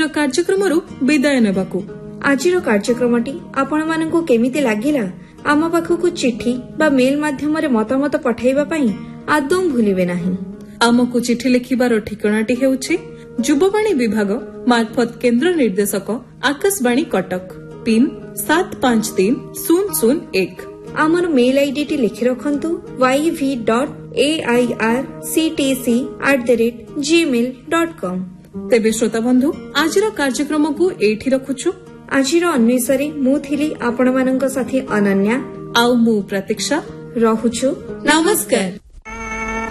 କାର୍ଯ୍ୟକ୍ରମରୁ ବିଦାୟ ନେବାକୁ। ଆଜିର କାର୍ଯ୍ୟକ୍ରମଟି ଆପଣମାନଙ୍କୁ କେମିତି ଲାଗିଲା ଆମ ପାଖକୁ ଚିଠି ବା ମେଲ୍ ମାଧ୍ୟମରେ ମତାମତ ପଠାଇବା ପାଇଁ ଆଦୌ ଭୁଲିବେ ନାହିଁ। ଆମକୁ ଚିଠି ଲେଖିବାର ଠିକଣାଟି ହେଉଛି ଯୁବବାଣୀ ବିଭାଗ ମାର୍ଫତ କେନ୍ଦ୍ର ନିର୍ଦ୍ଦେଶକ ଆକାଶବାଣୀ କଟକ ପିନ୍ 753001। ଆମର ମେଲ୍ ଆଇଡିଟି ଲେଖି ରଖନ୍ତୁ yv.airctc@gmail.com। ତେବେ ଶ୍ରୋତା ବନ୍ଧୁ ଆଜିର କାର୍ଯ୍ୟକ୍ରମକୁ ଏଇଠି ରଖୁଛୁ। ଆଜିର ଅନ୍ୱେଷରେ ମୁଁ ଥିଲି ଆପଣମାନଙ୍କ ସାଥୀ ଅନନ୍ୟା ଆଉ ମୁଁ ପ୍ରତୀକ୍ଷା। ରହୁଛୁ। ନମସ୍କାର।